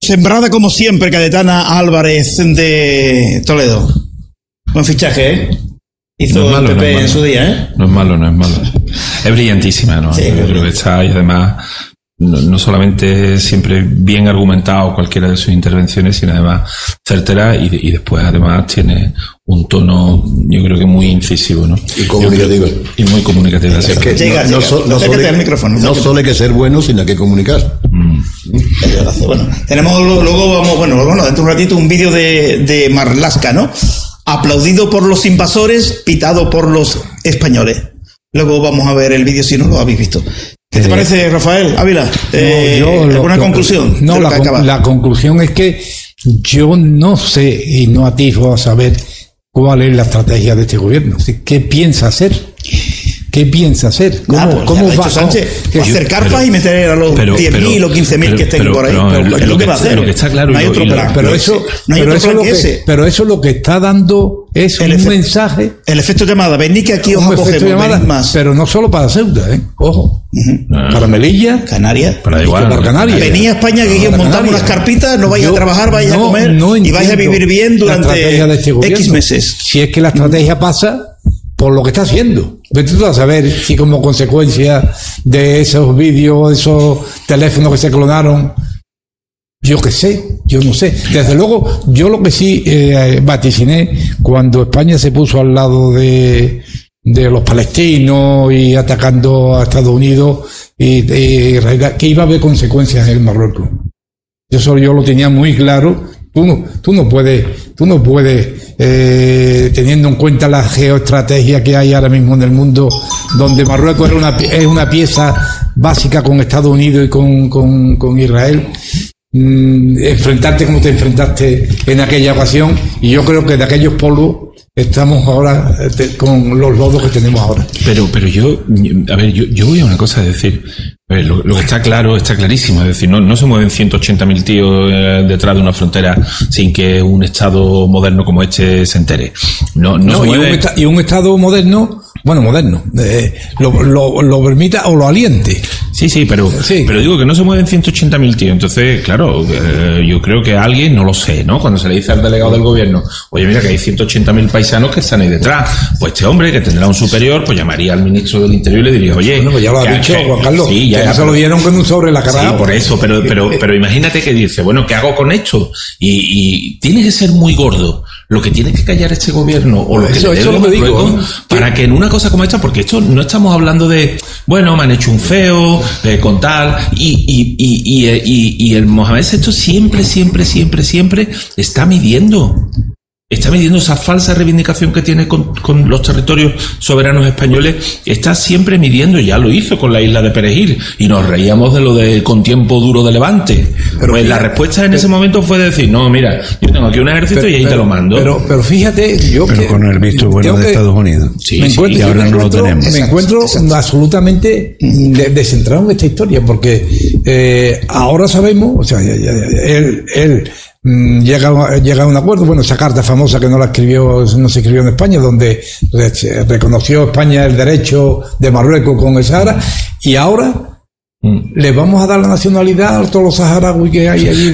Sembrada como siempre, Cayetana Álvarez de Toledo. Buen fichaje, ¿eh? Hizo no malo, el PP en su día, ¿eh? No es malo. Es brillantísima, ¿no? Sí, yo creo que está, y además no solamente siempre bien argumentado cualquiera de sus intervenciones, sino además certera, y después además tiene un tono, yo creo que muy incisivo, ¿no? Y comunicativa. Y muy comunicativa. Es que llega, no solo hay que ser bueno, sino hay que comunicar. Bueno, tenemos luego dentro de un ratito un vídeo de Marlaska, ¿no? Aplaudido por los invasores, pitado por los españoles. Luego vamos a ver el vídeo si no lo habéis visto. ¿Qué te parece, Rafael Ávila? ¿Alguna conclusión? No, la conclusión es que yo no sé y no atisbo a saber cuál es la estrategia de este gobierno. ¿Qué piensa hacer? ¿Qué piensa hacer? ¿Cómo va? Sánchez va a hacer carpas y meter a los 10.000 o 15.000 que estén por ahí. Pero ¿qué va a hacer? Lo que está claro, no hay otro plan. Pero eso lo que está dando es un mensaje. El efecto llamada. Venid que aquí os acogemos más. Pero no solo para Ceuta, ojo. Para Melilla, Canarias. Para Canarias. Venid a España que aquí os montamos unas carpitas, no vais a trabajar, vais a comer y vais a vivir bien durante X meses. Si es que la estrategia pasa por lo que está haciendo. Vete tú a saber si como consecuencia de esos vídeos, esos teléfonos que se clonaron, yo qué sé, yo no sé. Desde luego, yo lo que sí vaticiné cuando España se puso al lado de los palestinos y atacando a Estados Unidos y que iba a haber consecuencias en Marruecos. Yo lo tenía muy claro. Tú no puedes, teniendo en cuenta la geoestrategia que hay ahora mismo en el mundo, donde Marruecos es una pieza básica con Estados Unidos y con Israel, enfrentarte como te enfrentaste en aquella ocasión, y yo creo que de aquellos polvos estamos ahora con los lodos que tenemos ahora. Pero yo voy a una cosa, es decir, lo que está claro, está clarísimo, es decir, no se mueven 180.000 tíos detrás de una frontera sin que un Estado moderno como este se entere. No se mueve. Y un Estado moderno, lo permita o lo aliente. Sí, pero digo que no se mueven 180.000 tíos. Entonces, claro, yo creo que alguien, no lo sé, ¿no? Cuando se le dice al delegado del gobierno, oye, mira que hay 180.000 paisanos que están ahí detrás, pues este hombre que tendrá un superior, pues llamaría al ministro del Interior y le diría, oye, pues ya lo ha dicho Juan Carlos, sí, ya se lo dieron con un sobre la cara. Sí, por eso, pero imagínate que dice, bueno, ¿qué hago con esto? Y tiene que ser muy gordo lo que tiene que callar este gobierno o lo que le debe Marruecos para que en una cosa como esta, porque esto no estamos hablando de, bueno, me han hecho un feo, con tal, y el Mohamed VI siempre está midiendo esa falsa reivindicación que tiene con los territorios soberanos españoles, está siempre midiendo, ya lo hizo con la isla de Perejil, y nos reíamos de lo de con tiempo duro de Levante. Pues la respuesta en ese momento fue decir, no, mira, yo tengo aquí un ejército y ahí te lo mando. Pero fíjate, con el visto bueno de Estados Unidos. Sí, y ahora no lo tenemos. Me encuentro absolutamente descentrado en esta historia, porque ahora sabemos, o sea, él llega a un acuerdo, bueno, esa carta famosa que no se escribió en España, donde reconoció España el derecho de Marruecos con el Sahara, y ahora le vamos a dar la nacionalidad a todos los saharauis que hay allí.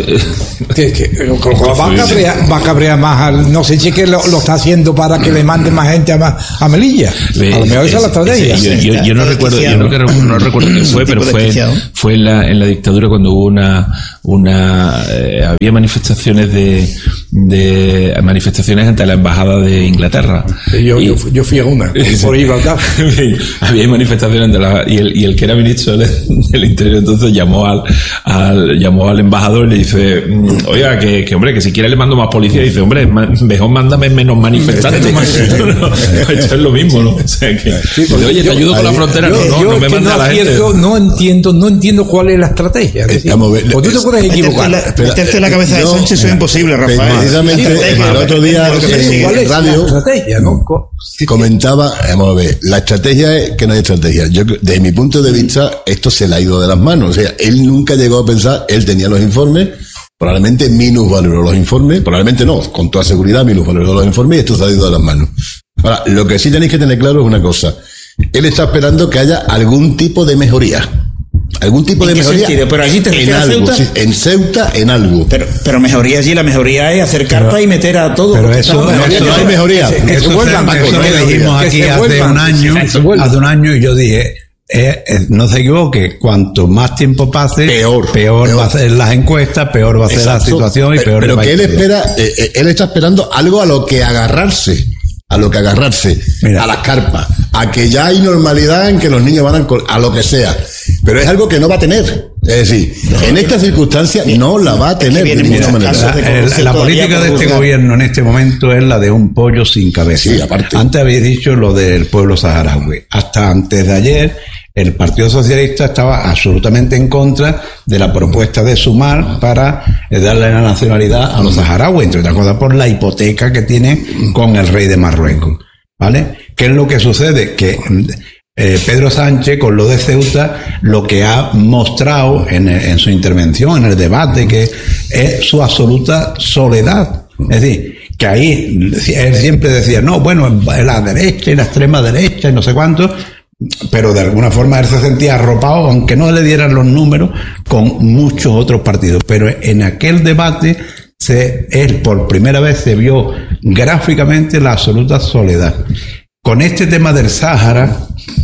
Va a cabrear más no sé si es que lo está haciendo para que le mande más gente a Melilla. A lo mejor esa es la estrategia. Yo no recuerdo qué fue, pero fue en la dictadura cuando hubo había manifestaciones manifestaciones ante la embajada de Inglaterra. Yo fui a una por Gibraltar. Había manifestaciones y el que era ministro del Interior entonces llamó al embajador y le dice, oiga, que hombre, que si quiere le mando más policía. Y dice, hombre, mejor mándame menos manifestantes. Esto es lo mismo, ¿no? O sea que, oye, te ayudo con la frontera, no me mandes a la gente. No entiendo cuál es la estrategia. O tú te puedes equivocar. Meterte en la cabeza de Sánchez es imposible, Rafael. Precisamente el otro día en radio comentaba, vamos a ver, la estrategia es que no hay estrategia. Yo, desde mi punto de vista, esto se le ha ido de las manos. O sea, él nunca llegó a pensar, él tenía los informes, probablemente minusvaloró los informes, probablemente no, con toda seguridad minusvaloró los informes y esto se ha ido de las manos. Ahora, lo que sí tenéis que tener claro es una cosa. Él está esperando que haya algún tipo de mejoría. algún tipo de mejoría. Sentido? Pero allí te en algo, Ceuta. Sí, en Ceuta, en algo. Pero mejoría allí, la mejoría es hacer carpa y meter a todo. Pero eso no hay mejoría. Eso lo dijimos aquí hace un año y yo dije, no se equivoque, cuanto más tiempo pase, peor va a ser las encuestas, peor va a ser la situación y peor pero va a que ir. él está esperando algo a lo que agarrarse. Mira, a las carpas, a que ya hay normalidad en que los niños van a lo que sea, pero es algo que no va a tener. Es decir, en estas circunstancias no la va a tener de ninguna manera. La política de este gobierno en este momento es la de un pollo sin cabeza. Sí, aparte. Antes habéis dicho lo del pueblo saharaui. Hasta antes de ayer, el Partido Socialista estaba absolutamente en contra de la propuesta de Sumar para darle la nacionalidad a los saharauis, entre otras cosas por la hipoteca que tienen con el rey de Marruecos. ¿Vale? ¿Qué es lo que sucede? Que Pedro Sánchez, con lo de Ceuta, lo que ha mostrado en su intervención, en el debate, que es su absoluta soledad. Es decir, que ahí él siempre decía, no, bueno, la derecha y la extrema derecha y no sé cuánto, pero de alguna forma él se sentía arropado, aunque no le dieran los números, con muchos otros partidos. Pero en aquel debate él por primera vez se vio gráficamente la absoluta soledad. Con este tema del Sáhara,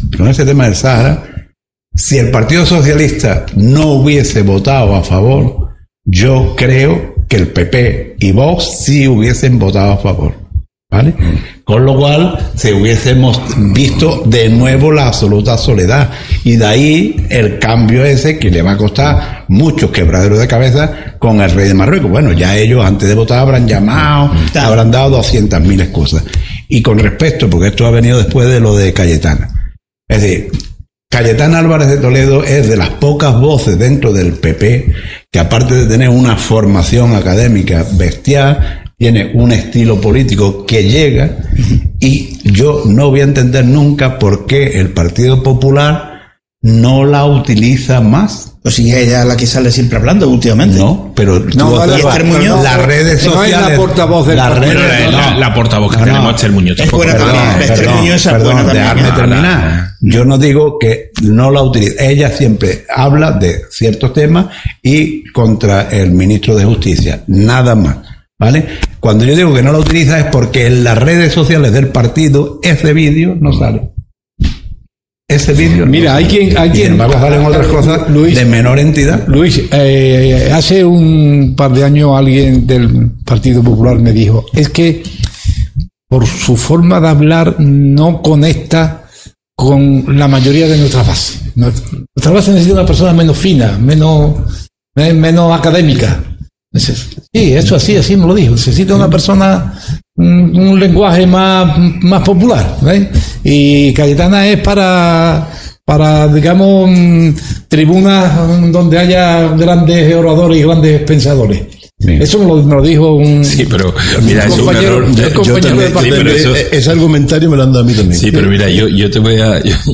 si el Partido Socialista no hubiese votado a favor, yo creo que el PP y Vox sí hubiesen votado a favor. ¿Vale? Con lo cual se hubiésemos visto de nuevo la absoluta soledad, y de ahí el cambio ese que le va a costar muchos quebraderos de cabeza con el rey de Marruecos. Bueno, ya ellos antes de votar habrán llamado, habrán dado 200.000 excusas. Y con respecto, porque esto ha venido después de lo de Cayetana, es decir, Cayetana Álvarez de Toledo es de las pocas voces dentro del PP que, aparte de tener una formación académica bestial, tiene un estilo político que llega, y yo no voy a entender nunca por qué el Partido Popular no la utiliza más. Pues sí, ella es la que sale siempre hablando últimamente. No, pero las redes sociales. No es la portavoz del la portavoz que tenemos, Esther Muñoz. Es buena también. Esther Muñoz es buena también. Dejarme terminar. Yo no digo que no la utilice. Ella siempre habla de ciertos temas y contra el ministro de Justicia. Nada más. ¿Vale? Cuando yo digo que no la utiliza es porque en las redes sociales del partido ese vídeo no sale. Ese vídeo. Mira, hay quien salen otras cosas, Luis, de menor entidad. Luis, hace un par de años alguien del Partido Popular me dijo, es que por su forma de hablar no conecta con la mayoría de nuestra base. Nuestra base necesita una persona menos fina, menos académica. Sí, eso así me lo dijo. Necesita una persona, un lenguaje más popular, ¿ves? Y Cayetana es para digamos, tribunas donde haya grandes oradores y grandes pensadores. Sí. Eso me lo dijo un compañero del partido. Ese argumentario me lo han dado a mí también. Sí, pero mira, yo te voy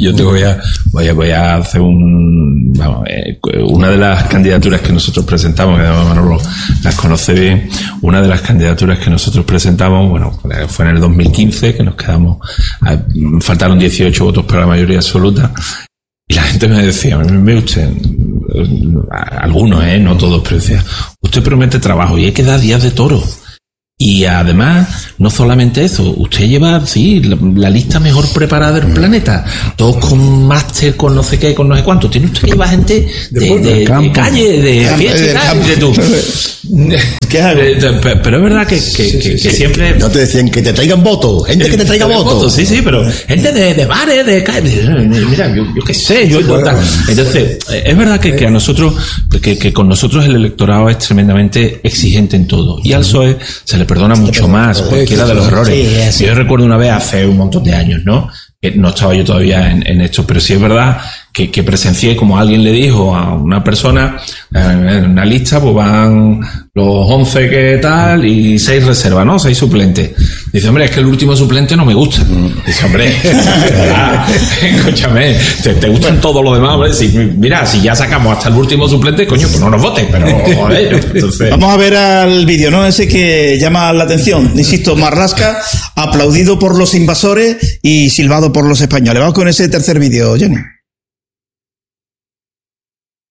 a hacer una de las candidaturas que nosotros presentamos, que además Manolo las conoce bien. Una de las candidaturas que nosotros presentamos, bueno, fue en el 2015, que nos quedamos, faltaron 18 votos para la mayoría absoluta. Y la gente me decía, ve usted, algunos, no todos, pero decía, usted promete trabajo y hay que dar días de toro. Y además, no solamente eso, usted lleva, sí, la lista mejor preparada del planeta, todos con máster, con no sé qué, con no sé cuánto. Tiene usted que llevar gente de calle, de fiesta y tal, de tú. Pero es verdad que siempre... No te decían que te traigan votos, gente que te traiga votos. Sí, pero gente de bares, de calle, mira, yo qué sé, Entonces, es verdad que a nosotros, que con nosotros el electorado es tremendamente exigente en todo. Y al PSOE se le perdona mucho más cualquiera de los errores. Yo recuerdo una vez hace un montón de años, ¿no? Que no estaba yo todavía en esto, pero sí es verdad que presencié como alguien le dijo a una persona, en una lista pues van los 11 que tal y 6 reservas, ¿no? 6 suplentes. Dice, hombre, es que el último suplente no me gusta. Dice, hombre, escúchame, te gustan todos los demás, hombre. Mira, si ya sacamos hasta el último suplente, coño, pues no nos votes, pero joder, entonces... Vamos a ver al vídeo, ¿no? Ese que llama la atención. Insisto, Marlaska, aplaudido por los invasores y silbado por los españoles. Vamos con ese tercer vídeo, Jenny.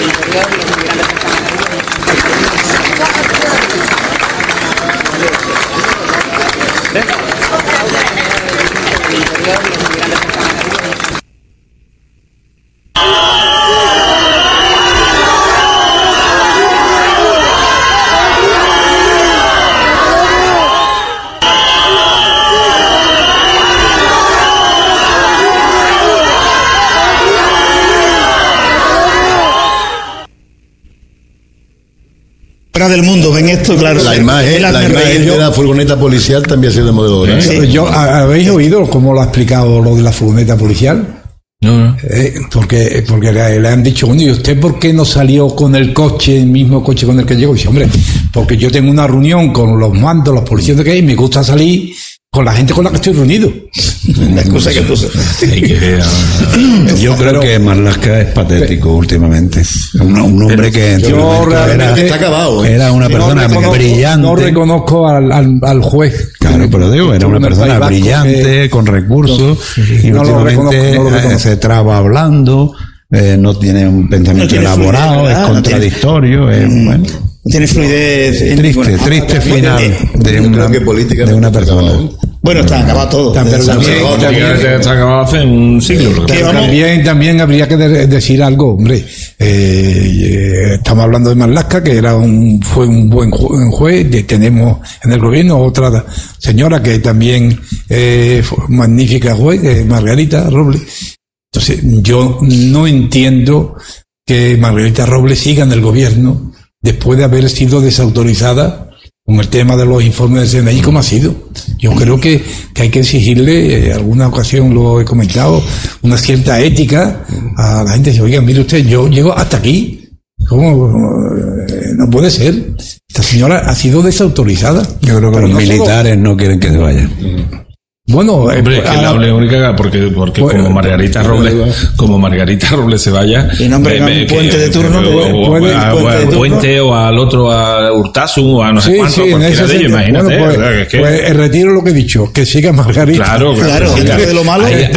Del mundo, ven esto, claro. La imagen de la furgoneta policial también ha sido el modelo de sí. ¿Habéis oído cómo lo ha explicado lo de la furgoneta policial? No. Porque le han dicho, bueno, ¿y usted por qué no salió con el coche, el mismo coche con el que llegó? Y dice, hombre, porque yo tengo una reunión con los mandos, los policías de que hay, y me gusta salir con la gente con la que estoy reunido. La excusa que puse. Yo creo que Marlaska es patético últimamente. Un hombre que está acabado. Era una persona brillante. No reconozco al juez. Claro, pero digo, era una persona brillante, con recursos, y últimamente se traba hablando, no tiene un pensamiento elaborado, es contradictorio, bueno. Tiene fluidez. Triste final de una persona. Bueno, está acabado todo. También está acabado hace un siglo. También habría que decir algo, hombre. Estamos hablando de Marlaska, que fue un buen juez. Tenemos en el gobierno otra señora que también fue magnífica juez, Margarita Robles. Entonces, yo no entiendo que Margarita Robles siga en el gobierno después de haber sido desautorizada con el tema de los informes del CNI, como ha sido. Yo creo que hay que exigirle, alguna ocasión lo he comentado, una cierta ética a la gente. Dice, oiga, mire usted, yo llego hasta aquí. ¿Cómo? No puede ser. Esta señora ha sido desautorizada. Yo creo que los militares no quieren que se vaya. Bueno, hombre, es que la única porque como Margarita Robles se vaya y nombre un puente de turno puente o al otro a Urtasun o a no sé cuánto, cualquiera de ellos, imagínate. Pues retiro lo que he dicho, que siga Margarita. Claro, de lo malo. Es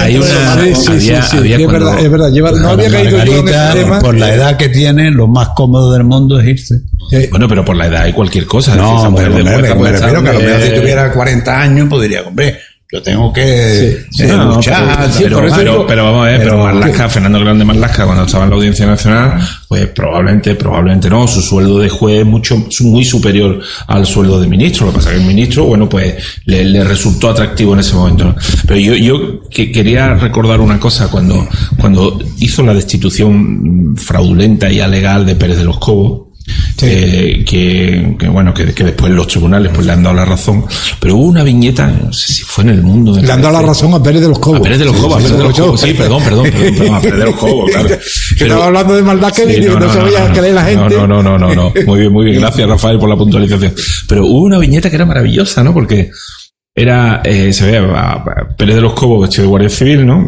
verdad, no había caído yo en el tema. Por la edad que tiene, lo más cómodo del mundo es irse. Bueno, pero por la edad hay cualquier cosa. No, me refiero que a lo mejor si tuviera 40 años podría, hombre, yo tengo que luchar. Pero vamos a ver, pero Marlaska, Fernando Grande Marlaska, cuando estaba en la Audiencia Nacional, pues probablemente no, su sueldo de juez es muy superior al sueldo de ministro. Lo que pasa es que el ministro, bueno, pues le resultó atractivo en ese momento, ¿no? Pero yo quería recordar una cosa, cuando hizo la destitución fraudulenta y alegal de Pérez de los Cobos, que después los tribunales pues le han dado la razón, pero hubo una viñeta, no sé si fue en El Mundo, le han dado la razón a Pérez de los Cobos. A Pérez de los Cobos, perdón, a Pérez de los Cobos, claro. Que estaba hablando de maldad que no se vaya a creer la gente. No. Muy bien, gracias Rafael por la puntualización. Pero hubo una viñeta que era maravillosa, ¿no? Porque era, se ve a Pérez de los Cobos vestido de guardia civil, ¿no?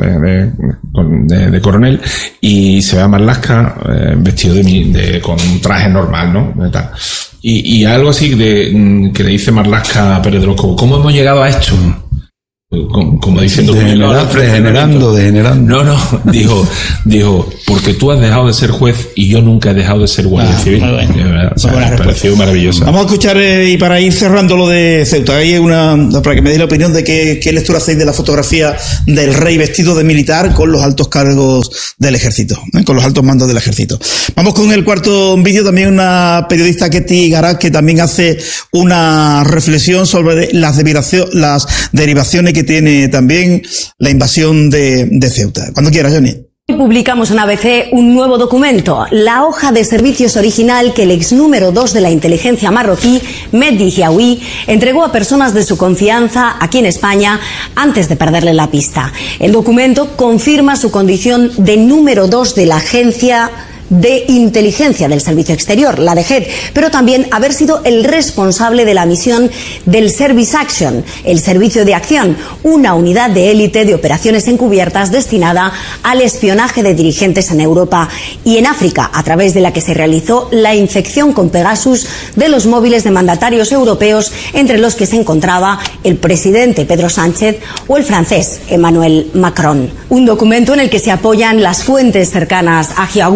De coronel, y se ve a Marlaska vestido con un traje normal, ¿no? Y algo así que le dice Marlaska a Pérez de los Cobos, ¿cómo hemos llegado a esto? Como diciendo, degenerando. No, dijo, porque tú has dejado de ser juez y yo nunca he dejado de ser guardia civil. Me pareció maravilloso. Vamos a escuchar, y para ir cerrando lo de Ceuta, hay para que me deis la opinión de qué lectura hacéis de la fotografía del rey vestido de militar con los altos cargos del ejército, con los altos mandos del ejército. Vamos con el cuarto vídeo, también una periodista, Ketty Garat, que también hace una reflexión sobre las derivaciones que tiene también la invasión de Ceuta. Cuando quieras, Johnny. Publicamos en ABC un nuevo documento, la hoja de servicios original que el ex número 2 de la inteligencia marroquí, Mehdi Hiaoui, entregó a personas de su confianza aquí en España antes de perderle la pista. El documento confirma su condición de número 2 de la agencia de inteligencia del Servicio Exterior, la DGET, pero también haber sido el responsable de la misión del Service Action, el Servicio de Acción, una unidad de élite de operaciones encubiertas destinada al espionaje de dirigentes en Europa y en África, a través de la que se realizó la infección con Pegasus de los móviles de mandatarios europeos, entre los que se encontraba el presidente Pedro Sánchez o el francés Emmanuel Macron. Un documento en el que se apoyan las fuentes cercanas a Hiaoui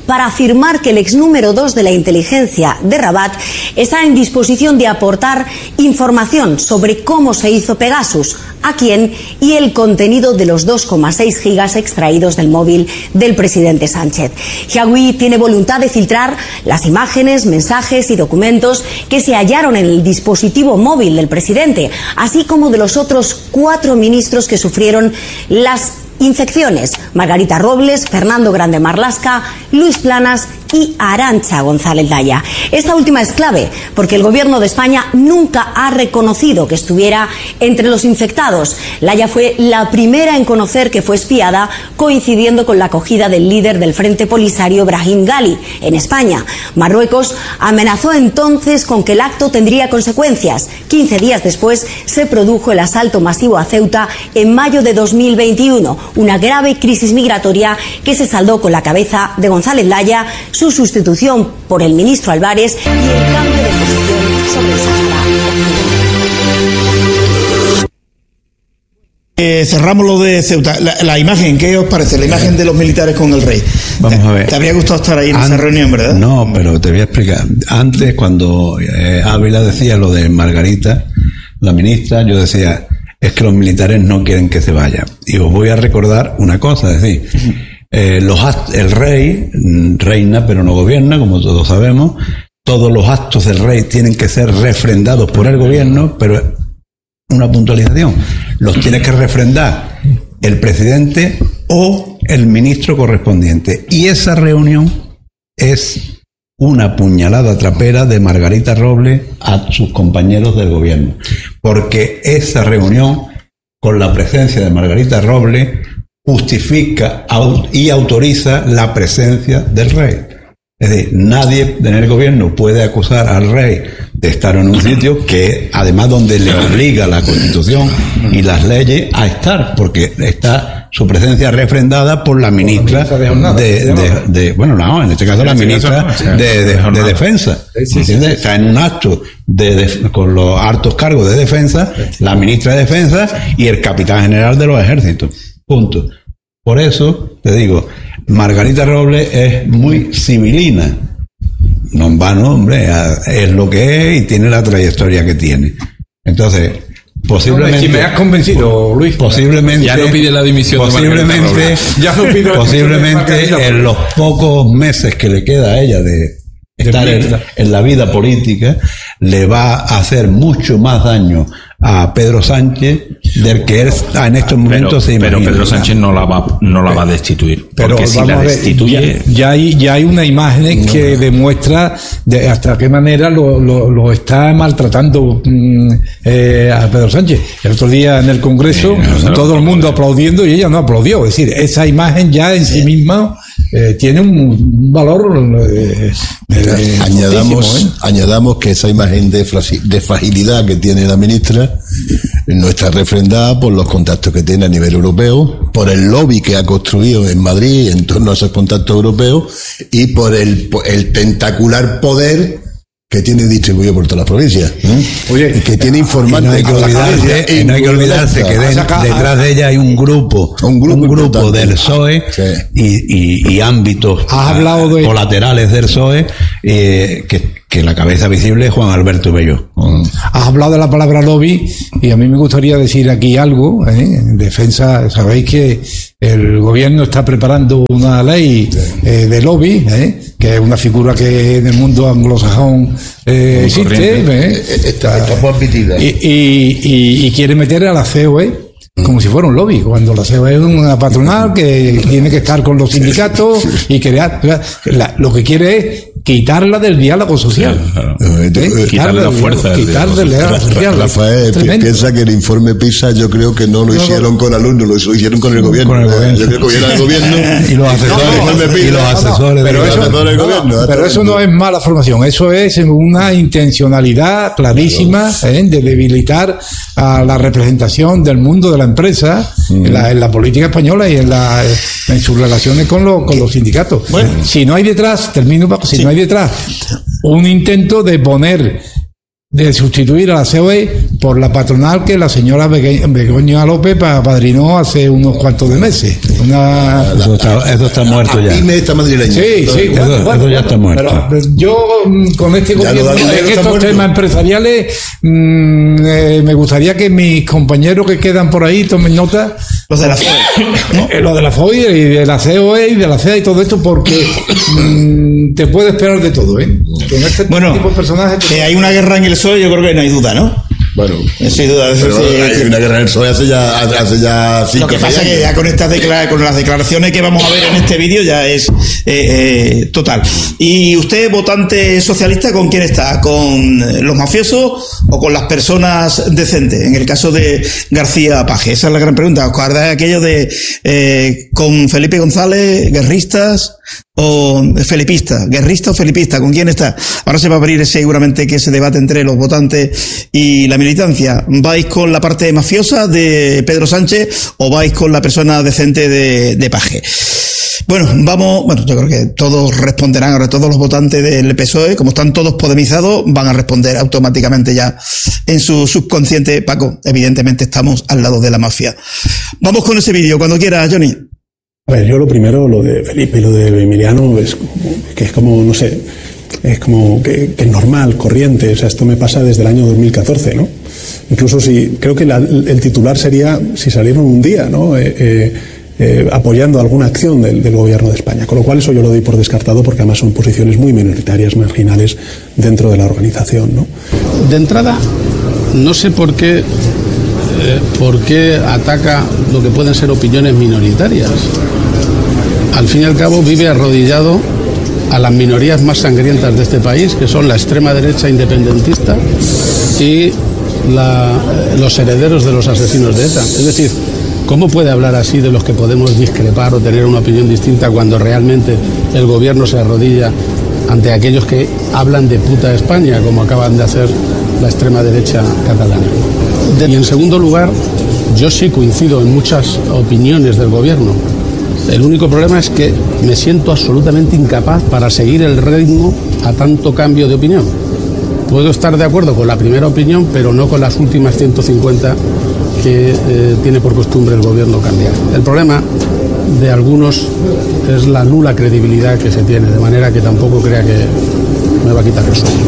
para afirmar que el ex número 2 de la inteligencia de Rabat está en disposición de aportar información sobre cómo se hizo Pegasus, a quién y el contenido de los 2,6 gigas extraídos del móvil del presidente Sánchez. Hiawi tiene voluntad de filtrar las imágenes, mensajes y documentos que se hallaron en el dispositivo móvil del presidente, así como de los otros 4 ministros que sufrieron las infecciones: Margarita Robles, Fernando Grande Marlaska, Luis Planas y Arantxa González Laya. Esta última es clave porque el gobierno de España nunca ha reconocido que estuviera entre los infectados. Laya fue la primera en conocer que fue espiada, coincidiendo con la acogida del líder del Frente Polisario, Brahim Ghali, en España. Marruecos amenazó entonces con que el acto tendría consecuencias. 15 días después se produjo el asalto masivo a Ceuta en mayo de 2021, una grave crisis migratoria que se saldó con la cabeza de González Laya, su sustitución por el ministro Álvarez y el cambio de posición sobre el Sáhara. Cerramos lo de Ceuta. La imagen, ¿qué os parece? La imagen de los militares con el rey. Vamos a ver. ¿Te habría gustado estar ahí en esa reunión, verdad? No, pero te voy a explicar. Antes, cuando Ávila decía lo de Margarita, la ministra, yo decía, es que los militares no quieren que se vaya. Y os voy a recordar una cosa, es decir, el rey reina pero no gobierna, como todos sabemos. Todos los actos del rey tienen que ser refrendados por el gobierno, pero una puntualización, los tiene que refrendar el presidente o el ministro correspondiente. Y esa reunión es una puñalada trapera de Margarita Robles a sus compañeros del gobierno, porque esa reunión, con la presencia de Margarita Robles, justifica y autoriza la presencia del rey. Es decir, nadie en el gobierno puede acusar al rey de estar en un sitio que, además, donde le obliga la Constitución y las leyes a estar, porque está su presencia refrendada por la ministra bueno, no, en este caso la ministra de Defensa. ¿Entiendes? Está en un acto con los altos cargos de defensa, la ministra de Defensa y el capitán general de los ejércitos. Punto. Por eso te digo, Margarita Robles es muy civilina. No en vano, hombre, es lo que es y tiene la trayectoria que tiene. Entonces, posiblemente... Si me has convencido, Luis. Posiblemente... Ya no pide la dimisión posiblemente, ya no pido posiblemente en los pocos meses que le queda a ella de estar en la vida política, le va a hacer mucho más daño a Pedro Sánchez del que él está en estos momentos. Pero Pedro Sánchez no la va a destituir, porque si la destituye... Ya hay una imagen que demuestra hasta qué manera lo está maltratando a Pedro Sánchez. El otro día en el Congreso todo el mundo aplaudiendo y ella no aplaudió. Es decir, esa imagen ya en sí misma tiene un valor añadamos que esa imagen de fragilidad que tiene la ministra no está refrendada por los contactos que tiene a nivel europeo, por el lobby que ha construido en Madrid en torno a esos contactos europeos y por el tentacular poder que tiene distribuido por todas las provincias. Oye, que tiene informantes. No hay que olvidarse que detrás de ella hay un grupo del PSOE y ámbitos colaterales del PSOE que la cabeza visible es Juan Alberto Bello. Has hablado de la palabra lobby y a mí me gustaría decir aquí algo. En defensa, sabéis que el gobierno está preparando una ley de lobby, que es una figura que en el mundo anglosajón existe. Está admitida. Y quiere meter a la COE como si fuera un lobby, cuando la COE es una patronal que tiene que estar con los sindicatos y crear. Lo que quiere es quitarla del diálogo social. Quitarle la fuerza. Quitarle la diálogo social. Rafael piensa que el informe PISA yo creo que no lo hicieron con alumnos, lo hicieron con el gobierno. Yo creo que era el gobierno y los asesores. Pero eso no es mala formación, eso es una intencionalidad clarísima de debilitar a la representación del mundo de la empresa en la política española y en sus relaciones con los sindicatos. Bueno, si no hay detrás un intento de poner de sustituir a la COE por la patronal que la señora Begoña López padrinó hace unos cuantos de meses. Eso está muerto ya. PYME está madrileña. Sí, Eso ya está muerto. Pero yo con este gobierno, en estos temas empresariales, me gustaría que mis compañeros que quedan por ahí tomen nota. Los de la FOE, ¿no? Lo de la FOE y de la COE y de la CEA y todo esto, porque te puede esperar de todo, ¿eh? Con este tipo de personajes. Que hay una guerra en el PSOE, yo creo que no hay duda, ¿no? Bueno, sin duda. Hay una guerra en el PSOE hace ya 5 Lo que pasa es que ya con las declaraciones que vamos a ver en este vídeo ya es total. ¿Y usted, votante socialista, con quién está? ¿Con los mafiosos o con las personas decentes? En el caso de García Paje, esa es la gran pregunta. ¿Os acordáis aquello de con Felipe González, guerristas o felipista, guerrista o felipista? ¿Con quién está? Ahora se va a abrir seguramente que ese debate entre los votantes y la militancia. ¿Vais con la parte mafiosa de Pedro Sánchez o vais con la persona decente de Paje? Bueno, yo creo que todos responderán, ahora todos los votantes del PSOE, como están todos podemizados, van a responder automáticamente ya en su subconsciente. Paco, evidentemente estamos al lado de la mafia. Vamos con ese vídeo, cuando quiera, Johnny. A ver, yo lo primero, lo de Felipe y lo de Emiliano, es como, no sé, es como que es normal, corriente. O sea, esto me pasa desde el año 2014, ¿no? Incluso creo que el titular sería si salieron un día, ¿no? Apoyando alguna acción del gobierno de España. Con lo cual eso yo lo doy por descartado, porque además son posiciones muy minoritarias, marginales dentro de la organización, ¿no? De entrada, no sé por qué ataca lo que pueden ser opiniones minoritarias. Al fin y al cabo vive arrodillado a las minorías más sangrientas de este país, que son la extrema derecha independentista y los herederos de los asesinos de ETA. Es decir, ¿cómo puede hablar así de los que podemos discrepar o tener una opinión distinta cuando realmente el gobierno se arrodilla ante aquellos que hablan de puta España, como acaban de hacer la extrema derecha catalana? Y en segundo lugar, yo sí coincido en muchas opiniones del gobierno. El único problema es que me siento absolutamente incapaz para seguir el ritmo a tanto cambio de opinión. Puedo estar de acuerdo con la primera opinión, pero no con las últimas 150 que tiene por costumbre el gobierno cambiar. El problema de algunos es la nula credibilidad que se tiene, de manera que tampoco crea que me va a quitar el sueño.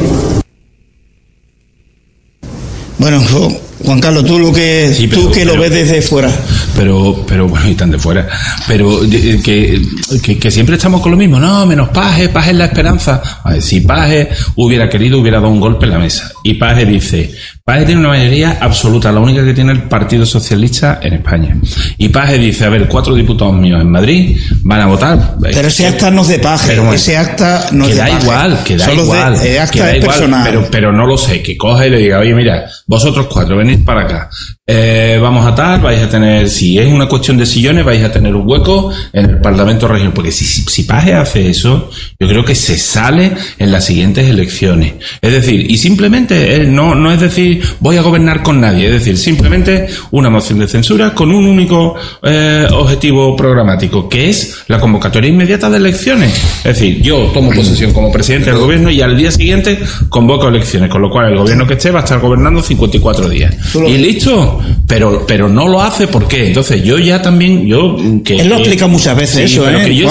Bueno, Juan Carlos, tú lo ves desde fuera. Pero bueno, y tan de fuera. Pero que siempre estamos con lo mismo. No, menos Paje es la esperanza. A ver, si Paje hubiera querido, hubiera dado un golpe en la mesa. Y Paje dice, Paje tiene una mayoría absoluta, la única que tiene el Partido Socialista en España. Y Paje dice, a ver, 4 diputados míos en Madrid van a votar. Pero ese acta no es de Paje, ese acta no es de Paje. Que da igual. Acta es personal. Pero no lo sé, que coja y le diga, oye, mira, vosotros 4 venid para acá. Vamos a tal, vais a tener, si es una cuestión de sillones, vais a tener un hueco en el Parlamento regional. Porque si Paje hace eso, yo creo que se sale en las siguientes elecciones. Es decir, y simplemente no es decir voy a gobernar con nadie, es decir, simplemente una moción de censura con un único objetivo programático, que es la convocatoria inmediata de elecciones. Es decir, yo tomo posesión como presidente del gobierno y al día siguiente convoco elecciones, con lo cual el gobierno que esté va a estar gobernando 54 días. Y listo. Pero no lo hace, ¿por qué? Entonces yo ya también él lo explica muchas veces, sí, eso, pero que yo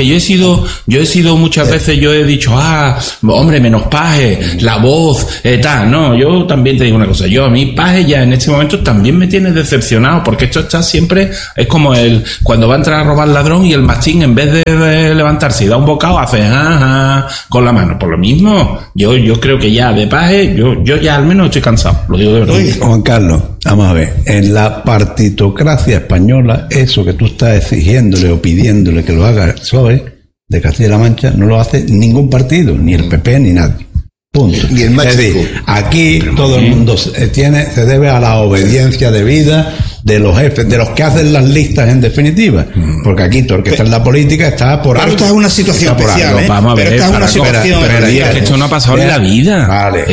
he sido muchas veces, yo he dicho, hombre, menos Paje, la voz, tal. No, yo también te digo una cosa, a mí Paje ya en este momento también me tiene decepcionado, porque esto está siempre, es como cuando va a entrar a robar el ladrón y el mastín, en vez de levantarse y dar un bocado, hace con la mano. Por lo mismo, yo creo que ya de Paje, yo ya al menos estoy cansado, lo digo de verdad. Juan Carlos, vamos a ver, en la partitocracia española, eso que tú estás exigiéndole o pidiéndole que lo haga el PSOE de Castilla-La Mancha, no lo hace ningún partido, ni el PP ni nadie. Punto. Y el es decir, aquí todo el mundo se debe a la obediencia debida de los jefes, de los que hacen las listas en definitiva. Porque aquí todo el que está en la política está por algo. Esta es una situación especial, ¿eh? Vamos a ver, pero esta es una situación especial. Esto no ha pasado en la vida. Vale.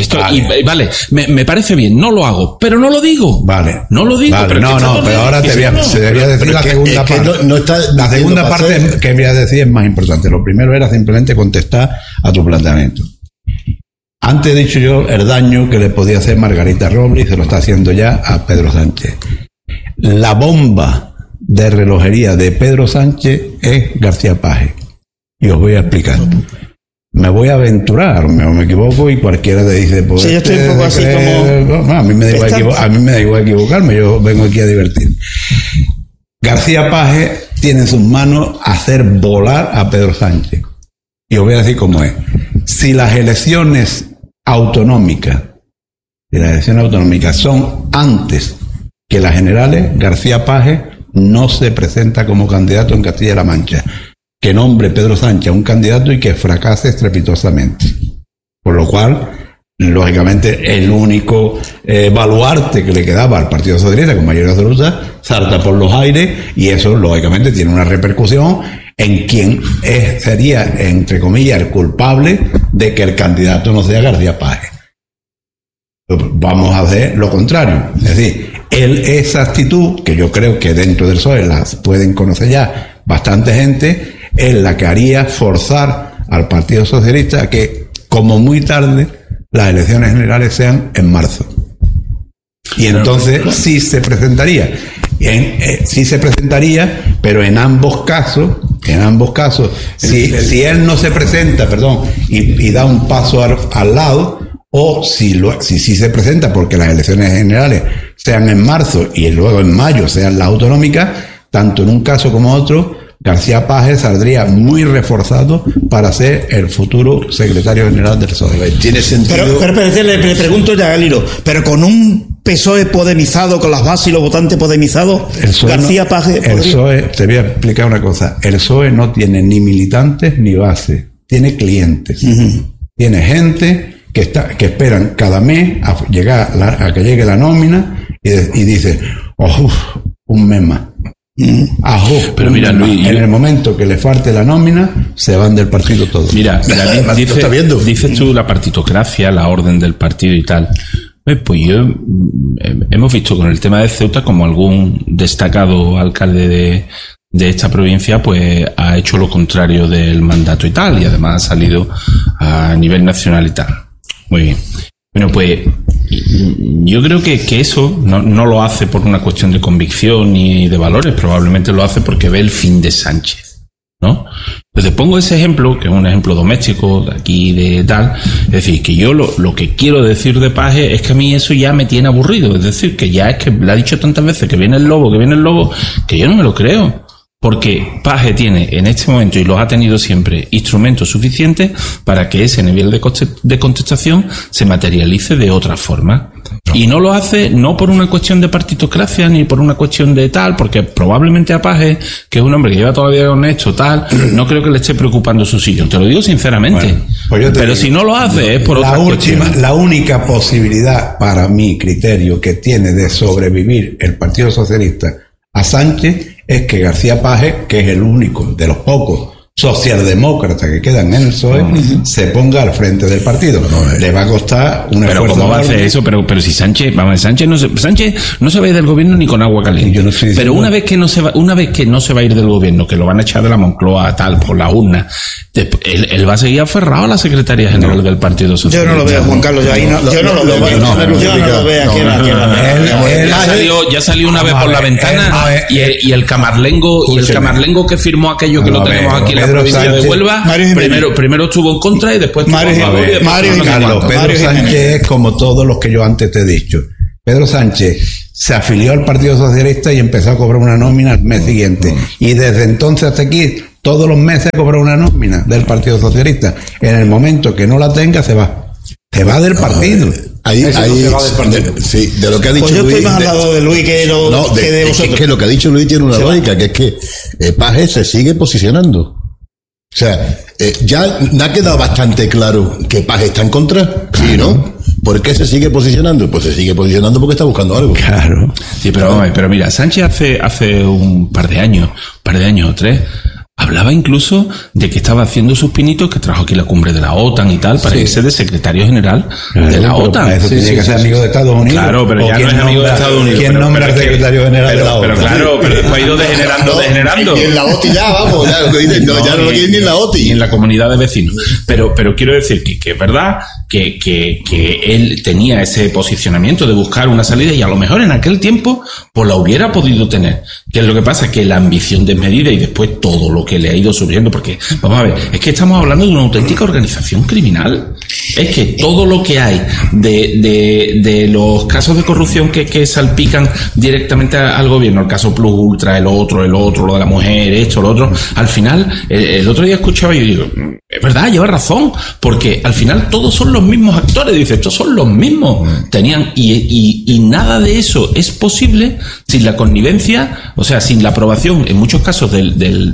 Me parece bien, no lo hago, pero no lo digo. Vale. No lo digo. Vale, pero ahora se debería decir la segunda parte. La segunda parte que voy a decir es más importante. Lo primero era simplemente contestar a tu planteamiento. Antes he dicho yo el daño que le podía hacer Margarita Robles y se lo está haciendo ya a Pedro Sánchez. La bomba de relojería de Pedro Sánchez es García Paje. Y os voy a explicar. Me voy a aventurar, me equivoco y cualquiera te dice... Pues, sí, yo estoy un poco así como... No, a mí me da igual equivocarme, yo vengo aquí a divertir. García Paje tiene en sus manos hacer volar a Pedro Sánchez. Y os voy a decir cómo es. Si las elecciones autonómicas son antes que las generales, García Paje no se presenta como candidato en Castilla-La Mancha. Que nombre Pedro Sánchez a un candidato y que fracase estrepitosamente. Por lo cual, lógicamente, el único baluarte que le quedaba al Partido Socialista con mayoría absoluta salta por los aires, y eso, lógicamente, tiene una repercusión en quien sería, entre comillas, el culpable de que el candidato no sea García Paje. Vamos a hacer lo contrario. Es decir, esa actitud, que yo creo que dentro del PSOE las pueden conocer ya bastante gente, es la que haría forzar al Partido Socialista a que, como muy tarde, las elecciones generales sean en marzo. Y entonces sí se presentaría. Sí se presentaría, pero en ambos casos, si él no se presenta, y da un paso al lado, o si se presenta porque las elecciones generales sean en marzo y luego en mayo sean las autonómicas, tanto en un caso como otro, García Paje saldría muy reforzado para ser el futuro secretario general del PSOE. Tiene sentido. Pero le pregunto ya, Galilo, pero con un PSOE podemizado, con las bases y los votantes podemizados, García Paje... El PSOE, te voy a explicar una cosa, el PSOE no tiene ni militantes ni base, tiene clientes. Tiene gente que esperan cada mes a que llegue la nómina y dice, un mes más. Pero mira, Luis, en el momento que le falte la nómina, se van del partido todos. Mira, dices tú la partitocracia, la orden del partido y tal. Pues hemos visto con el tema de Ceuta como algún destacado alcalde de esta provincia pues ha hecho lo contrario del mandato y tal, y además ha salido a nivel nacional y tal. Muy bien. Bueno, pues yo creo que eso no lo hace por una cuestión de convicción ni de valores, probablemente lo hace porque ve el fin de Sánchez, ¿no? Entonces pongo ese ejemplo, que es un ejemplo doméstico de aquí, de tal, es decir, que yo lo que quiero decir de Paje es que a mí eso ya me tiene aburrido, es decir, que ya es que le ha dicho tantas veces que viene el lobo, que yo no me lo creo. Porque Paje tiene en este momento, y los ha tenido siempre, instrumentos suficientes para que ese nivel de contestación se materialice de otra forma. Y no lo hace no por una cuestión de partitocracia ni por una cuestión de tal, porque probablemente a Paje, que es un hombre que lleva toda la vida con esto, tal, no creo que le esté preocupando su sillón. Te lo digo sinceramente. Bueno, pues pero si no lo hace es por otra cuestión. La única posibilidad, para mi criterio, que tiene de sobrevivir el Partido Socialista a Sánchez es que García Paje, que es el único de los pocos socialdemócratas que quedan en el PSOE, se ponga al frente del partido. Le va a costar una esfuerzo. Pero ¿cómo va a hacer eso? Pero si Sánchez no se va a ir del gobierno ni con agua caliente. Pero una vez que no se va a ir del gobierno, que lo van a echar de la Moncloa tal por la urna, él va a seguir aferrado a la secretaría general del Partido Socialista. Yo no lo veo, Juan Carlos, yo no lo veo. Ya salió una vez por la ventana y el camarlengo que firmó aquello que lo tenemos aquí en la provincia de Huelva, primero estuvo en contra y después estuvo a favor. Pedro Sánchez es como todos los que yo antes te he dicho. Pedro Sánchez se afilió al Partido Socialista y empezó a cobrar una nómina al mes siguiente. Y desde entonces hasta aquí, todos los meses cobra una nómina del Partido Socialista. En el momento que no la tenga, se va. Se va del partido. Sí, de lo que ha dicho pues yo Luis. Estoy más al lado de Luis que de vosotros. Es que lo que ha dicho Luis tiene una lógica, que es que Paje se sigue posicionando. O sea, ya me ha quedado bastante claro que Paje está en contra. Sí, ¿no? ¿Por qué se sigue posicionando? Pues se sigue posicionando porque está buscando algo. Claro. Sí, pero mira, Sánchez hace un par de años o 3, hablaba incluso de que estaba haciendo sus pinitos, que trajo aquí la cumbre de la OTAN y tal, para irse de secretario general de la OTAN. Eso tiene que ser amigo de Estados Unidos. Claro, pero ya no es amigo de Estados Unidos. ¿Quién nombra al secretario general de la OTAN? Pero claro, pero después ha ido degenerando. Y en la OTI ya, vamos, ya lo que dicen, ya no lo quieren ni en la OTI. Ni en la comunidad de vecinos. Pero quiero decir que es verdad que él tenía ese posicionamiento de buscar una salida y a lo mejor en aquel tiempo pues la hubiera podido tener. ¿Qué es lo que pasa? Que la ambición desmedida y después todo lo que le ha ido surgiendo, porque vamos a ver, es que estamos hablando de una auténtica organización criminal. Es que todo lo que hay de los casos de corrupción que salpican directamente al gobierno, el caso Plus Ultra, el otro, lo de la mujer, esto, lo otro, al final, el otro día escuchaba y yo digo, es verdad, lleva razón, porque al final todos son los mismos actores, dice, estos son los mismos, tenían, y nada de eso es posible sin la connivencia, o sea, sin la aprobación, en muchos casos, de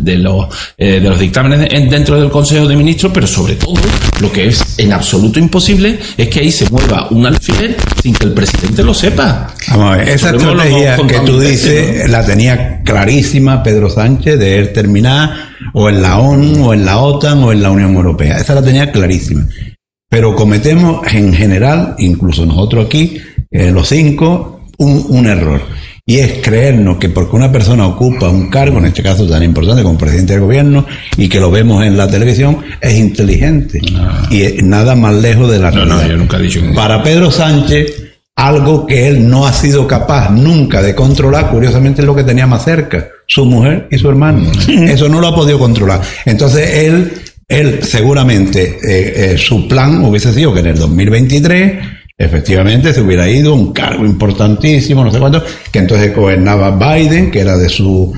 los dictámenes dentro del Consejo de Ministros, pero sobre todo, lo que es en absoluto imposible es que ahí se mueva un alfiler sin que el presidente lo sepa. Vamos a ver, esa estrategia que tú dices, ¿no? La tenía clarísima Pedro Sánchez de él terminar o en la ONU, o en la OTAN, o en la Unión Europea. Esa la tenía clarísima. Pero cometemos en general, incluso nosotros aquí, los 5, un error. Y es creernos que porque una persona ocupa un cargo, en este caso tan importante como presidente del gobierno, y que lo vemos en la televisión, es inteligente. No. Y es nada más lejos de la realidad. No, yo nunca he dicho que... Para Pedro Sánchez, algo que él no ha sido capaz nunca de controlar, curiosamente es lo que tenía más cerca, su mujer y su hermano. Eso no lo ha podido controlar. Entonces él seguramente, su plan hubiese sido que en el 2023... efectivamente se hubiera ido un cargo importantísimo, no sé cuánto, que entonces gobernaba Biden, que era de su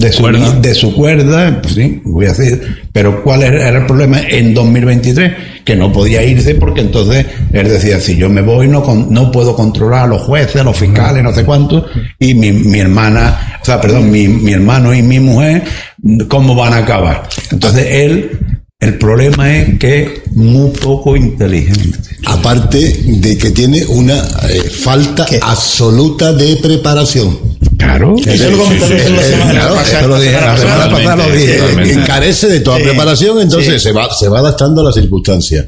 cuerda, pues sí, voy a decir, pero ¿cuál era el problema en 2023? Que no podía irse porque entonces él decía, si yo me voy no puedo controlar a los jueces, a los fiscales, no sé cuánto, y mi hermana, o sea, perdón, mi hermano y mi mujer, ¿cómo van a acabar? Entonces el problema es que es muy poco inteligente. Aparte de que tiene una falta absoluta de preparación. Claro. Eso lo comentamos la semana pasada. La semana pasada lo dije. Carece de toda preparación, entonces se va adaptando a las circunstancias.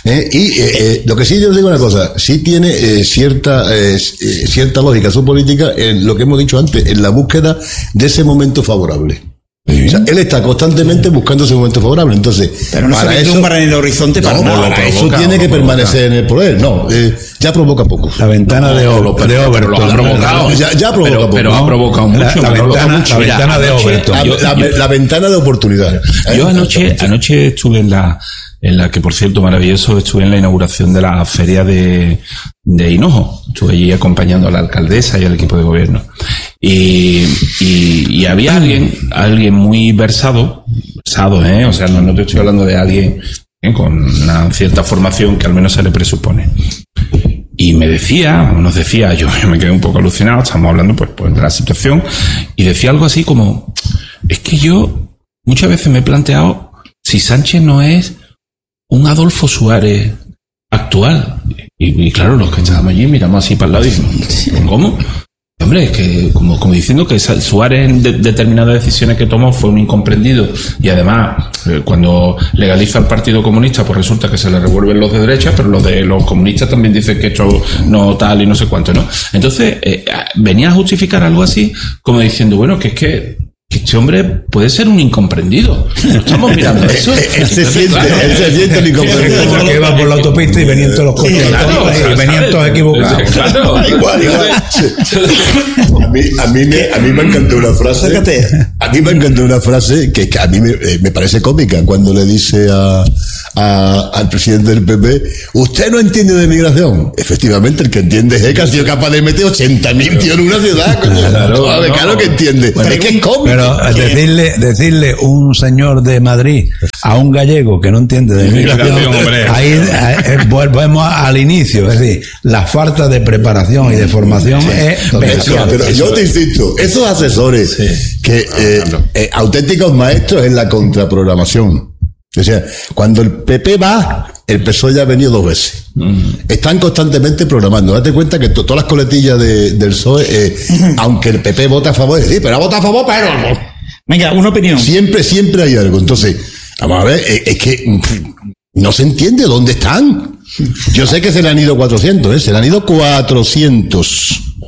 Lo que sí yo digo una cosa, sí tiene cierta lógica su política en lo que hemos dicho antes, en la búsqueda de ese momento favorable. Sí. O sea, él está constantemente buscando ese momento favorable, entonces pero no para eso en el horizonte para eso tiene que permanecer en el poder. Ya provoca poco. La ventana de Overton ha provocado. Ya provoca poco. Pero ha provocado mucho. La ventana de Overton. La ventana de oportunidad. Yo anoche estuve en la que, por cierto, maravilloso, estuve en la inauguración de la feria de Hinojo. Estuve allí acompañando a la alcaldesa y al equipo de gobierno. Y había alguien muy versado, o sea, no te estoy hablando de alguien con una cierta formación que al menos se le presupone. Y nos decía, yo me quedé un poco alucinado, estamos hablando pues de la situación, y decía algo así como, es que yo muchas veces me he planteado si Sánchez no es un Adolfo Suárez actual. Y claro, los que estábamos allí miramos así para el lado y decimos, ¿cómo? Hombre, es que como diciendo que Suárez en determinadas decisiones que tomó fue un incomprendido, y además cuando legaliza el Partido Comunista pues resulta que se le revuelven los de derecha, pero los de los comunistas también dicen que esto no tal y no sé cuánto, ¿no? Entonces venía a justificar algo así como diciendo, bueno, que es que este hombre puede ser un incomprendido. No estamos mirando eso. Él se siente un incomprendido. Porque iba por la autopista y venían todos los coches y venían todos equivocados. Claro. Igual. A mí me encantó una frase. A mí me encantó una frase que a mí me parece cómica cuando le dice al presidente del PP, usted no entiende de migración. Efectivamente, el que entiende es que ha sido capaz de meter 80.000 tíos en una ciudad. Claro que entiende. Pero es que es cómico. Pero decirle un señor de Madrid a un gallego que no entiende de migración, ahí volvemos al inicio, es decir, la falta de preparación y de formación es bestial. Pero yo te insisto, esos asesores que auténticos maestros en la contraprogramación. O sea, cuando el PP va, el PSOE ya ha venido 2 veces. Están constantemente programando. Date cuenta que todas las coletillas del PSOE, aunque el PP vota a favor, sí, pero vota a favor, pero... Venga, una opinión. Siempre hay algo. Entonces, vamos a ver, es que no se entiende dónde están. Yo sé que se le han ido 400, se le han ido 400.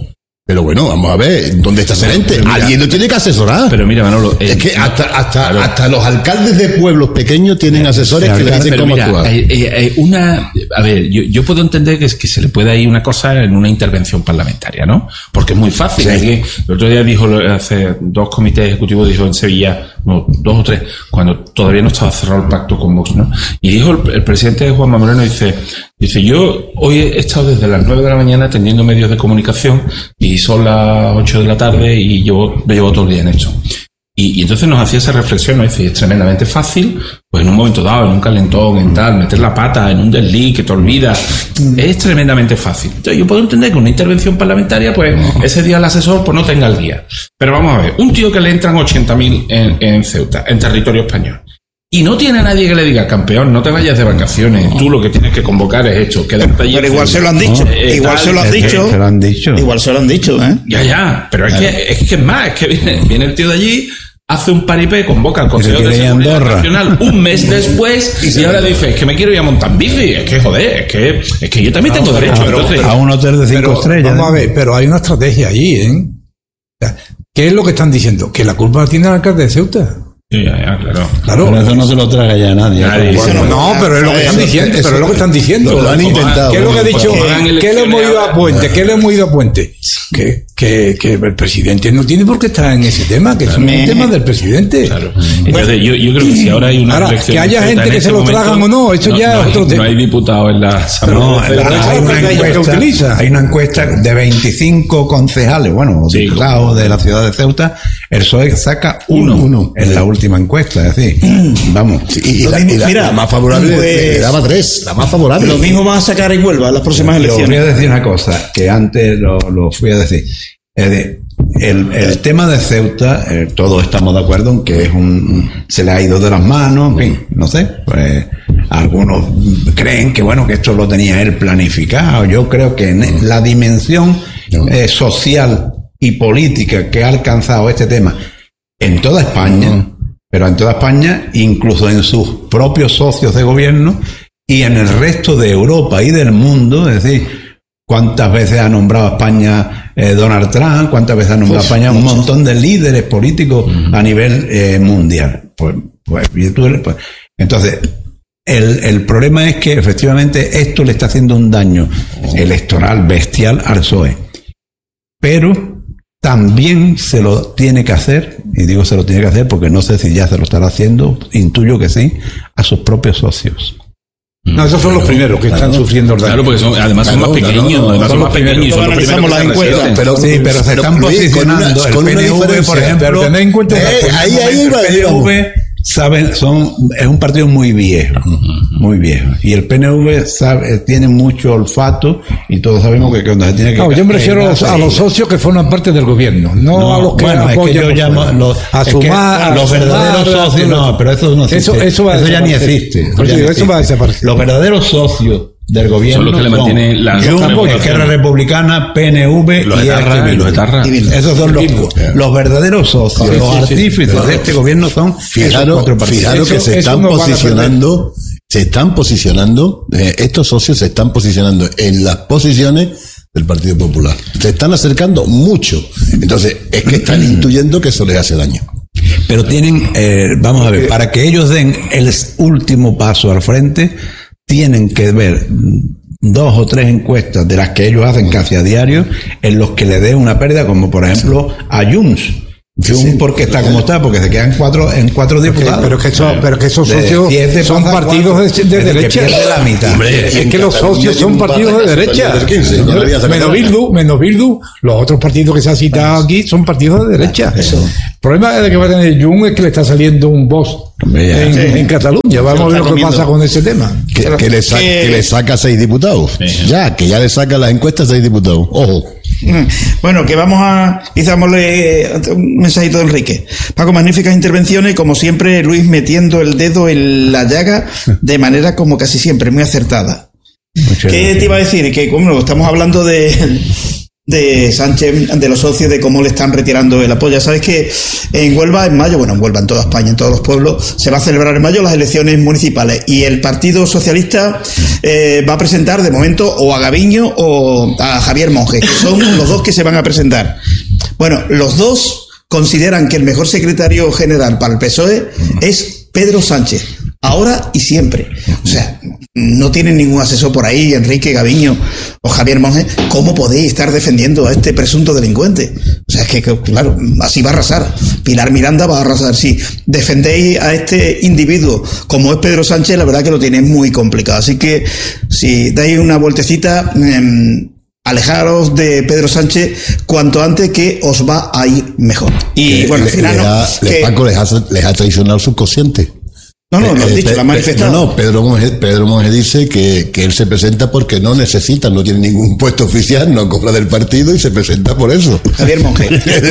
Pero bueno, vamos a ver, ¿dónde está ese ente? Alguien lo tiene que asesorar. Pero mira, Manolo... es que hasta los alcaldes de pueblos pequeños tienen asesores que les dicen cómo actuar. A ver, yo puedo entender que se le puede ir una cosa en una intervención parlamentaria, ¿no? Porque es muy fácil. Sí. El otro día dijo, hace 2 comités ejecutivos, dijo en Sevilla, no, 2 o 3, cuando todavía no estaba cerrado el pacto con Vox, ¿no? Y dijo el presidente Juanma Moreno, dice, yo hoy he estado desde las 9 de la mañana atendiendo medios de comunicación y son las 8 de la tarde y yo me llevo todo el día en esto. Y entonces nos hacía esa reflexión, ¿no? Dice, es tremendamente fácil, pues en un momento dado, en un calentón, en tal, meter la pata en un desliz que te olvidas, es tremendamente fácil. Entonces yo puedo entender que una intervención parlamentaria, pues ese día el asesor pues no tenga el día. Pero vamos a ver, un tío que le entran 80.000 en Ceuta, en territorio español, y no tiene a nadie que le diga, campeón, no te vayas de vacaciones, tú lo que tienes que convocar es esto, quédate allí. Pero igual se lo han dicho, igual se lo han dicho. Igual se lo han dicho, ¿eh? Ya, pero es que es más, es que viene el tío de allí, hace un paripé, convoca al Consejo de Seguridad Nacional un mes después y ahora dice, es que me quiero ir a montar en bici, es que joder, es que yo también tengo derecho. Entonces, a un hotel de 5 estrellas. Vamos a ver, pero hay una estrategia allí, ¿eh? ¿Qué es lo que están diciendo? Que la culpa la tiene el alcalde de Ceuta. Claro. Pero eso no se lo traga ya nadie. Bueno, no, pero es lo que están diciendo, Lo han intentado. ¿Qué es lo que ha dicho? ¿Qué le hemos ido a Puente? ¿Qué le hemos ido a Puente? Que el presidente no tiene por qué estar en ese tema, que es un tema del presidente. Claro. Entonces, yo creo que si ahora hay una reflexión, que haya gente que se lo tragan o no, eso ya es otro tema. No hay diputados en la hay una encuesta de 25 concejales, diputados de la ciudad de Ceuta. El PSOE saca uno en la última encuesta, es decir, vamos. Y la más favorable le daba 3, la más favorable. Lo mismo van a sacar en Huelva las próximas elecciones. Voy a decir una cosa, que antes lo fui a decir. El tema de Ceuta, todos estamos de acuerdo en que se le ha ido de las manos, en fin, no sé, pues algunos creen que que esto lo tenía él planificado. Yo creo que en la dimensión social y política que ha alcanzado este tema en toda España, pero en toda España, incluso en sus propios socios de gobierno y en el resto de Europa y del mundo, es decir, ¿cuántas veces ha nombrado a España Donald Trump? ¿Cuántas veces ha nombrado a España un montón de líderes políticos a nivel mundial? Entonces, el problema es que efectivamente esto le está haciendo un daño electoral bestial al PSOE. Pero también se lo tiene que hacer, y digo se lo tiene que hacer porque no sé si ya se lo estará haciendo, intuyo que sí, a sus propios socios. No, esos son los primeros que están sufriendo el daño. Claro, porque además son más pequeños, son los primeros y son los primeros las encuestas. Pero se están posicionando. El PNV, por ejemplo, tened en cuenta el PNV es un partido muy viejo, y el PNV tiene mucho olfato y todos sabemos que cuando se tiene que... yo me refiero a los socios que forman parte del gobierno, no a los que apoyan. Es que yo llamo los verdaderos socios, pero eso no existe. Eso ya ni existe. Eso va a desaparecer. Los verdaderos socios del gobierno son los que le mantienen la Esquerra Republicana, PNV los etarras. Esos son los verdaderos socios, los artífices de este gobierno son fijaros que se están posicionando, estos socios se están posicionando en las posiciones del Partido Popular. Se están acercando mucho. Entonces, es que están intuyendo que eso les hace daño. Pero tienen, vamos a ver, para que ellos den el último paso al frente, tienen que ver 2 o 3 encuestas de las que ellos hacen casi a diario en los que le den una pérdida, como por ejemplo a Junts. Porque está como está, porque se quedan 4 diputados. Pero que esos socios son partidos de derecha. La mitad. Es que los socios son partidos de derecha. Menos Bildu, los otros partidos que se han citado aquí son partidos de derecha. El problema de que va a tener Junts es que le está saliendo un Vox en Cataluña. Vamos a ver lo que pasa con ese tema. Que le saca 6 diputados. Que ya le saca las encuestas 6 diputados. Ojo. Bueno, que vamos a... Quizásmosle un mensajito de Enrique. Paco, magníficas intervenciones, como siempre, Luis metiendo el dedo en la llaga de manera como casi siempre, muy acertada. ¿Qué te iba a decir? Que como estamos hablando de de Sánchez, de los socios, de cómo le están retirando el apoyo. Sabes que en Huelva, en mayo, bueno, en Huelva, en toda España, en todos los pueblos, se va a celebrar en mayo las elecciones municipales y el Partido Socialista va a presentar de momento o a Gaviño o a Javier Monge, que son los dos que se van a presentar. Bueno, los dos consideran que el mejor secretario general para el PSOE es Pedro Sánchez, ahora y siempre. O sea, no tienen ningún asesor por ahí, Enrique Gaviño o Javier Monge. ¿Cómo podéis estar defendiendo a este presunto delincuente? O sea, es que claro, así va a arrasar. Pilar Miranda va a arrasar. Si defendéis a este individuo como es Pedro Sánchez, la verdad que lo tenéis muy complicado. Así que si dais una vueltecita, alejaros de Pedro Sánchez cuanto antes, que os va a ir mejor. Y bueno, al final Paco les ha traicionado el subconsciente. No, lo has dicho, lo ha manifestado. No, Pedro Monge dice que él se presenta porque no necesita, no tiene ningún puesto oficial, no cobra del partido y se presenta por eso. Javier Monge,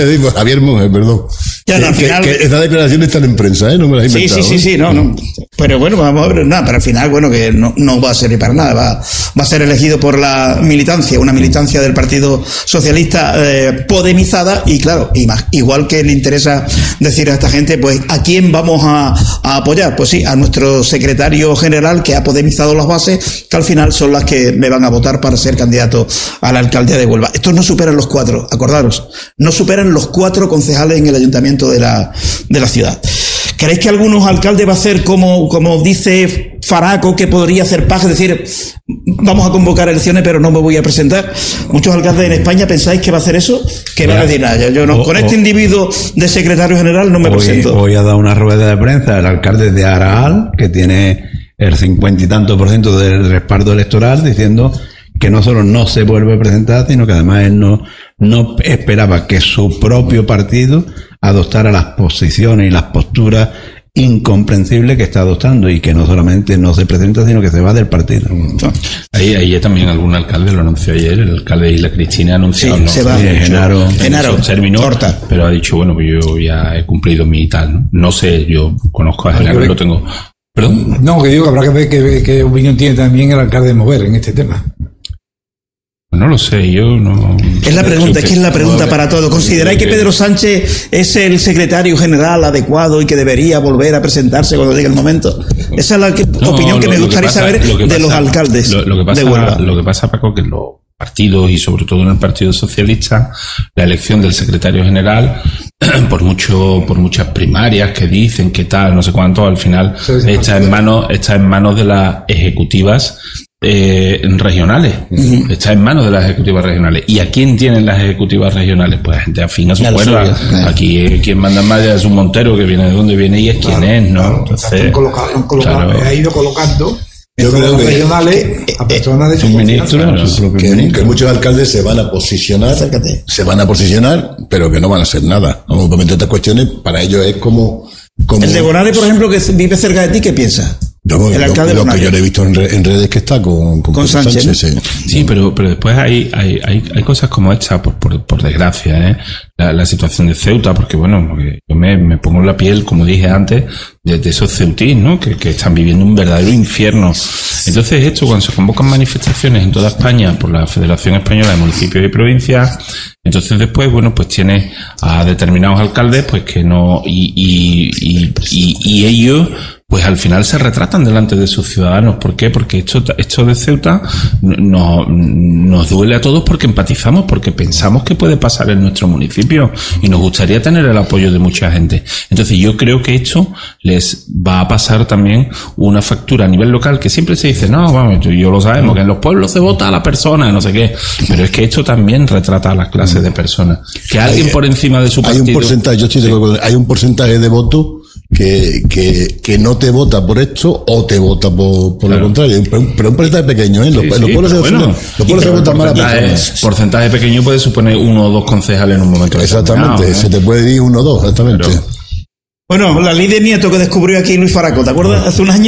perdón. Ya, no, al final, que estas declaraciones están en prensa, no me las he inventado. Sí, no. Pero bueno, vamos a ver, nada, pero al final, bueno, que no va a servir para nada, va a ser elegido por la militancia, una militancia del Partido Socialista podemizada, y claro, igual que le interesa decir a esta gente, pues, ¿a quién vamos a apoyar? Pues sí, a nuestro secretario general, que ha podemizado las bases, que al final son las que me van a votar para ser candidato a la alcaldía de Huelva. Estos no superan los 4, acordaros, no superan los 4 concejales en el ayuntamiento de la ciudad. ¿Creéis que algunos alcaldes va a hacer como dice Faraco, que podría hacer paz, es decir, vamos a convocar elecciones pero no me voy a presentar? Muchos alcaldes en España, ¿pensáis que va a hacer eso? Que va a decir, nada, yo no, con este individuo de secretario general no me presento. Hoy ha dado una rueda de prensa el alcalde de Araal, que tiene el 50 y tanto % del respaldo electoral, diciendo que no solo no se vuelve a presentar, sino que además él no esperaba que su propio partido adoptara las posiciones y las posturas incomprensibles que está adoptando, y que no solamente no se presenta, sino que se va del partido. Ahí también algún alcalde lo anunció ayer, el alcalde de Isla Cristina ha anunciado, sí, se va. Genaro terminó, corta. Pero ha dicho, bueno, pues yo ya he cumplido mi tal, ¿no? No sé, yo conozco a Genaro, lo tengo. ¿Perdón? No, que digo que habrá que ver qué opinión tiene también el alcalde de Mover en este tema. No lo sé, yo no... Es la pregunta, es la pregunta para todo. ¿Consideráis que Pedro Sánchez es el secretario general adecuado y que debería volver a presentarse cuando llegue el momento? Esa es la opinión que me gustaría saber de los alcaldes de Huelva. Lo que pasa, Paco, que los partidos, y sobre todo en el Partido Socialista, la elección del secretario general, por muchas primarias que dicen que tal, no sé cuánto, al final está en manos de las ejecutivas regionales. Está en manos de las ejecutivas regionales. ¿Y a quién tienen las ejecutivas regionales? Pues a gente afín a su cuerda. Aquí quien manda más es un Montero, que viene de donde viene y es quien es, ¿no? Entonces, ha ido colocando yo creo que regionales a personas de su ministro, que muchos alcaldes se van a posicionar, pero que no van a hacer nada. Obviamente estas cuestiones para ellos es como el de Bonare, por ejemplo, que vive cerca de ti, ¿qué piensa? El alcalde lo que yo le he visto en redes, que está con Sánchez, ¿no? Sí, pero después hay cosas como esta, por desgracia, ¿eh? La situación de Ceuta, porque bueno, yo me pongo en la piel, como dije antes, de esos ceutís, ¿no? Que están viviendo un verdadero infierno. Entonces esto, cuando se convocan manifestaciones en toda España por la Federación Española de Municipios y Provincias, entonces después, bueno, pues tiene a determinados alcaldes, pues que no, y ellos, pues al final se retratan delante de sus ciudadanos. ¿Por qué? Porque esto de Ceuta nos duele a todos, porque empatizamos, porque pensamos que puede pasar en nuestro municipio y nos gustaría tener el apoyo de mucha gente. Entonces yo creo que esto les va a pasar también una factura a nivel local, que siempre se dice, no, vamos, yo lo sabemos, que en los pueblos se vota a la persona, no sé qué, pero es que esto también retrata a las clases de personas. Que alguien por encima de su partido... Hay un porcentaje de votos que no te vota por esto o te vota por lo contrario, pero un porcentaje pequeño, ¿eh? Los pueblos se votan mal a personas. Porcentaje pequeño puede suponer 1 o 2 concejales en un momento. Exactamente, se te puede ir 1 o 2, exactamente. Bueno, la ley de Nieto que descubrió aquí Luis Faraco, ¿te acuerdas? Hace unos años.